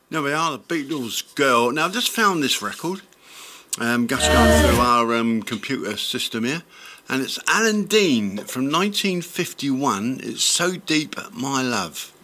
There we are, the Beatles Girl. Now, I've just found this record, just going through our computer system here, and it's Alan Dean from 1951. It's So Deep, My Love.